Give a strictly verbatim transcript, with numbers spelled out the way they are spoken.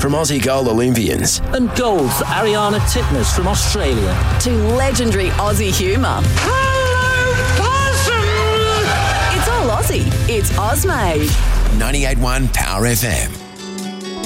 from Aussie gold Olympians. And gold for Ariana Titmus from Australia. To legendary Aussie humour. Hello, possum! It's all Aussie. It's Ozmade. ninety-eight point one Power F M.